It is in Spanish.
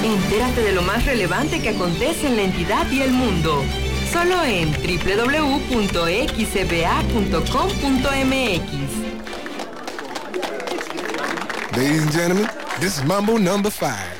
Entérate de lo más relevante que acontece en la entidad y el mundo. Solo en www.xcba.com.mx. Ladies and gentlemen, this is Mambo number 5.